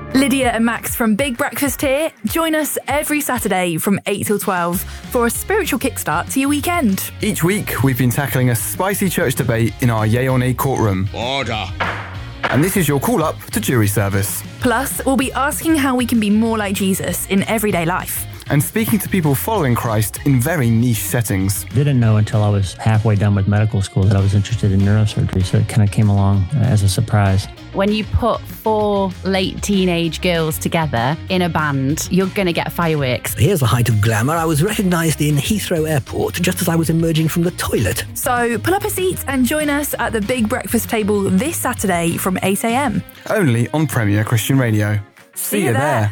Lydia and Max from Big Breakfast here. Join us every Saturday from 8 till 12 for a spiritual kickstart to your weekend. Each week, we've been tackling a spicy church debate in our Yay or Nay courtroom. Order. And this is your call-up to jury service. Plus, we'll be asking how we can be more like Jesus in everyday life. And speaking to people following Christ in very niche settings. Didn't know until I was halfway done with medical school that I was interested in neurosurgery, so it kind of came along as a surprise. When you put 4 late teenage girls together in a band, you're going to get fireworks. Here's the height of glamour. I was recognised in Heathrow Airport just as I was emerging from the toilet. So pull up a seat and join us at the Big Breakfast table this Saturday from 8 a.m. Only on Premier Christian Radio. See you there.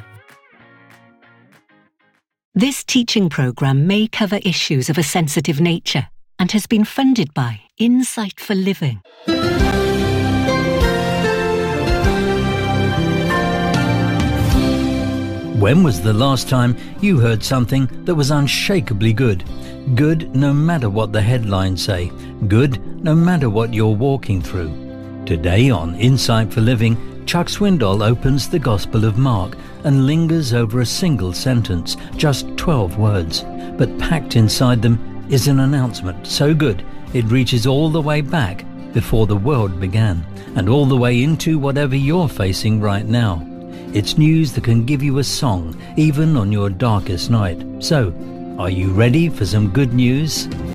This teaching programme may cover issues of a sensitive nature and has been funded by Insight for Living. When was the last time you heard something that was unshakably good? Good no matter what the headlines say. Good no matter what you're walking through. Today on Insight for Living, Chuck Swindoll opens the Gospel of Mark and lingers over a single sentence, just 12 words. But packed inside them is an announcement so good it reaches all the way back before the world began and all the way into whatever you're facing right now. It's news that can give you a song even on your darkest night. So, are you ready for some good news?